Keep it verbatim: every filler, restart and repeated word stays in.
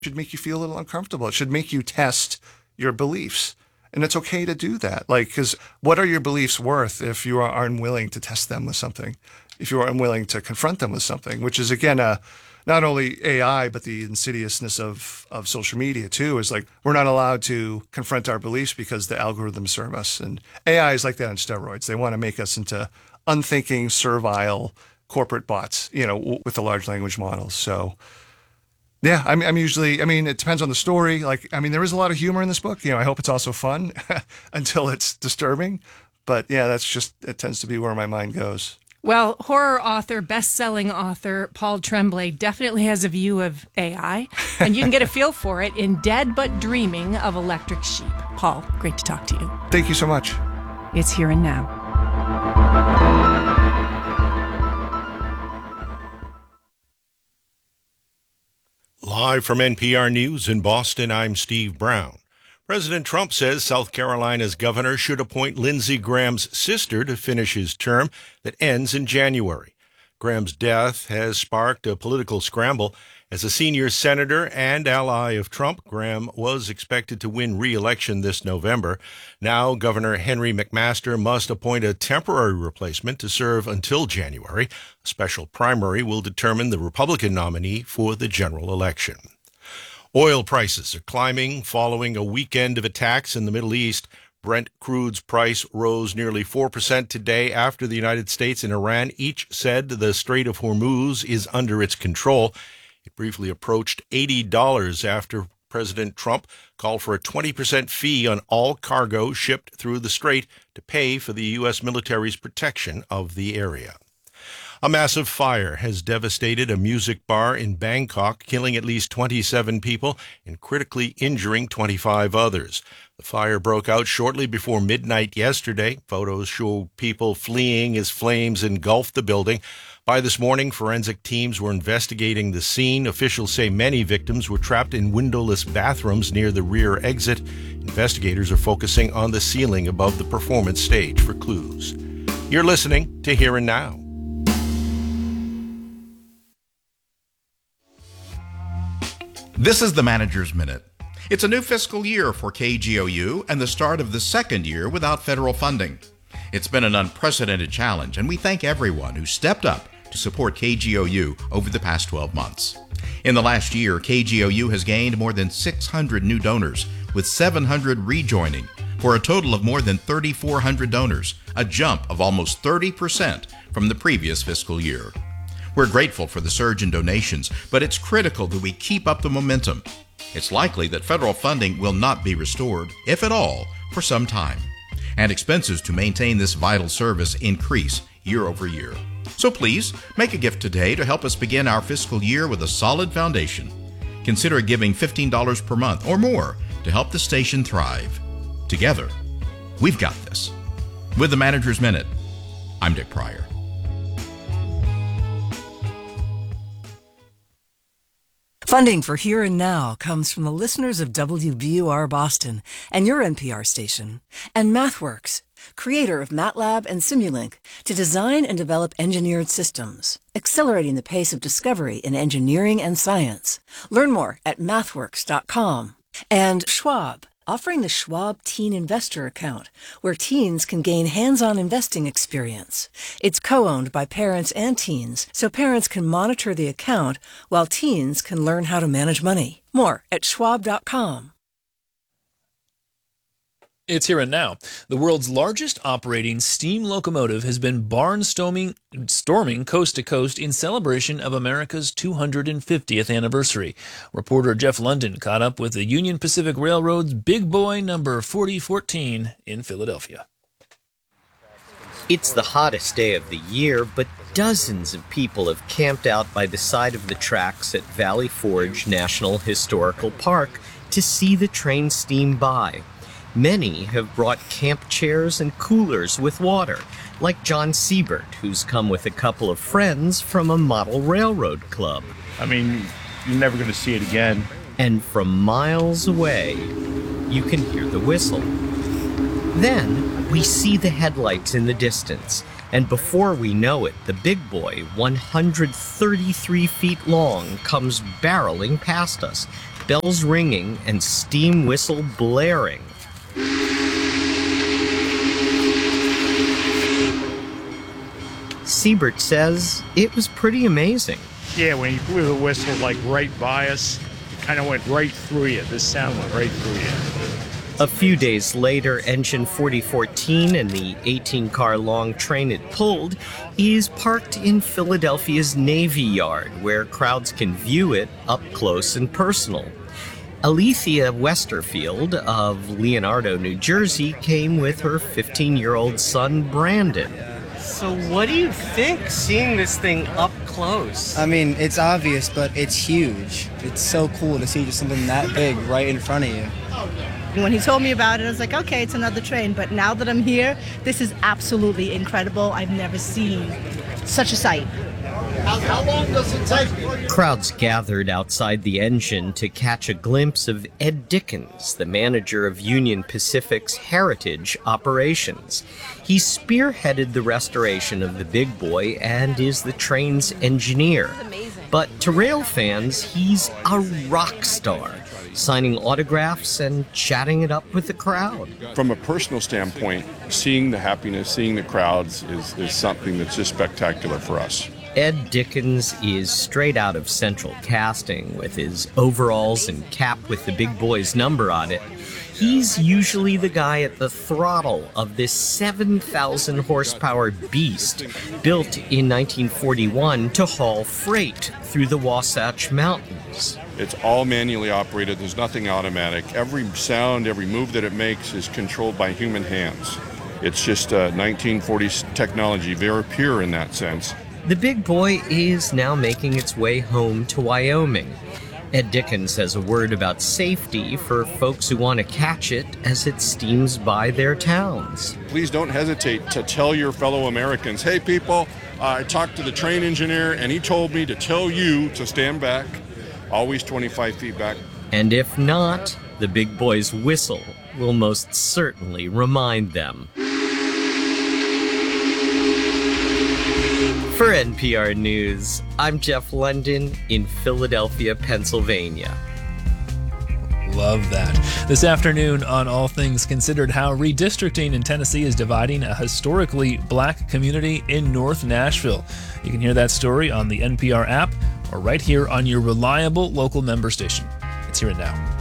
should make you feel a little uncomfortable. It should make you test your beliefs. And it's okay to do that. Like, because what are your beliefs worth if you are unwilling to test them with something? If you are unwilling to confront them with something, which is, again, a, not only A I, but the insidiousness of, of social media, too, is like we're not allowed to confront our beliefs because the algorithms serve us. And A I is like that on steroids. They want to make us into unthinking, servile corporate bots, you know, with the large language models. So, yeah, I'm, I'm usually, I mean, it depends on the story. Like, I mean, there is a lot of humor in this book. You know, I hope it's also fun until it's disturbing. But yeah, that's just, it tends to be where my mind goes. Well, horror author, best-selling author Paul Tremblay definitely has a view of A I, and you can get a feel for it in Dead But Dreaming of Electric Sheep. Paul, great to talk to you. Thank you so much. It's Here and Now. Live from N P R News in Boston, I'm Steve Brown. President Trump says South Carolina's governor should appoint Lindsey Graham's sister to finish his term that ends in January. Graham's death has sparked a political scramble. As a senior senator and ally of Trump, Graham was expected to win re-election this November. Now, Governor Henry McMaster must appoint a temporary replacement to serve until January. A special primary will determine the Republican nominee for the general election. Oil prices are climbing following a weekend of attacks in the Middle East. Brent crude's price rose nearly four percent today after the United States and Iran each said the Strait of Hormuz is under its control. It briefly approached eighty dollars after President Trump called for a twenty percent fee on all cargo shipped through the strait to pay for the U S military's protection of the area. A massive fire has devastated a music bar in Bangkok, killing at least twenty-seven people and critically injuring twenty-five others. The fire broke out shortly before midnight yesterday. Photos show people fleeing as flames engulfed the building. By this morning, forensic teams were investigating the scene. Officials say many victims were trapped in windowless bathrooms near the rear exit. Investigators are focusing on the ceiling above the performance stage for clues. You're listening to Here and Now. This is the Manager's Minute. It's a new fiscal year for K G O U and the start of the second year without federal funding. It's been an unprecedented challenge, and we thank everyone who stepped up to support K G O U over the past twelve months. In the last year, K G O U has gained more than six hundred new donors, with seven hundred rejoining, for a total of more than three thousand four hundred donors, a jump of almost thirty percent from the previous fiscal year. We're grateful for the surge in donations, but it's critical that we keep up the momentum. It's likely that federal funding will not be restored, if at all, for some time, and expenses to maintain this vital service increase year over year. So please, make a gift today to help us begin our fiscal year with a solid foundation. Consider giving fifteen dollars per month or more to help the station thrive. Together, we've got this. With the Manager's Minute, I'm Dick Pryor. Funding for Here and Now comes from the listeners of W B U R Boston and your N P R station, and MathWorks, creator of MATLAB and Simulink, to design and develop engineered systems, accelerating the pace of discovery in engineering and science. Learn more at mathworks dot com. And Schwab, offering the Schwab Teen Investor Account, where teens can gain hands-on investing experience. It's co-owned by parents and teens, so parents can monitor the account while teens can learn how to manage money. More at schwab dot com. It's Here and Now. The world's largest operating steam locomotive has been barnstorming storming coast to coast in celebration of America's two hundred fiftieth anniversary. Reporter Jeff London caught up with the Union Pacific Railroad's Big Boy number forty fourteen in Philadelphia. It's the hottest day of the year, but dozens of people have camped out by the side of the tracks at Valley Forge National Historical Park to see the train steam by. Many have brought camp chairs and coolers with water, like John Siebert, who's come with a couple of friends from a model railroad club. I mean, you're never going to see it again. And from miles away, you can hear the whistle. Then we see the headlights in the distance, and before we know it, the Big Boy, one hundred thirty-three feet long, comes barreling past us, bells ringing and steam whistle blaring. Siebert says it was pretty amazing. Yeah, when he blew the whistle like right by us, it kind of went right through you. This sound went right through you. A few days later, engine forty fourteen and the eighteen-car-long train it pulled is parked in Philadelphia's Navy Yard, where crowds can view it up close and personal. Alethea Westerfield of Leonardo, New Jersey, came with her fifteen-year-old son, Brandon. So what do you think, seeing this thing up close? I mean, it's obvious, but it's huge. It's so cool to see just something that big right in front of you. When he told me about it, I was like, okay, it's another train. But now that I'm here, this is absolutely incredible. I've never seen such a sight. How, how long does it take? Crowds gathered outside the engine to catch a glimpse of Ed Dickens, the manager of Union Pacific's heritage operations. He spearheaded the restoration of the Big Boy and is the train's engineer. But to rail fans, he's a rock star, signing autographs and chatting it up with the crowd. From a personal standpoint, seeing the happiness, seeing the crowds is, is something that's just spectacular for us. Ed Dickens is straight out of Central Casting with his overalls and cap with the Big Boy's number on it. He's usually the guy at the throttle of this seven thousand horsepower beast built in nineteen forty-one to haul freight through the Wasatch Mountains. It's all manually operated. There's nothing automatic. Every sound, every move that it makes is controlled by human hands. It's just uh, nineteen forties technology, very pure in that sense. The Big Boy is now making its way home to Wyoming. Ed Dickens has a word about safety for folks who want to catch it as it steams by their towns. Please don't hesitate to tell your fellow Americans, hey people, uh, I talked to the train engineer and he told me to tell you to stand back, always twenty-five feet back. And if not, the Big Boy's whistle will most certainly remind them. For N P R News, I'm Jeff London in Philadelphia, Pennsylvania. Love that. This afternoon on All Things Considered, how redistricting in Tennessee is dividing a historically black community in North Nashville. You can hear that story on the N P R app or right here on your reliable local member station. It's Here and Now.